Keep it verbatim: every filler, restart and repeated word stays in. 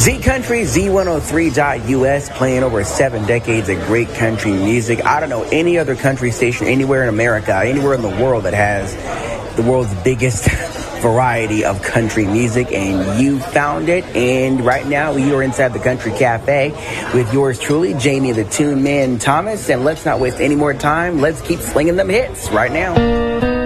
Z Country, Z one oh three dot U S, playing over seven decades of great country music. I don't know any other country station anywhere in America, anywhere in the world that has the world's biggest variety of country music, and you found it. And right now, you are inside the Country Cafe with yours truly, Jamie the Tune Man Thomas. And let's not waste any more time. Let's keep slinging them hits right now.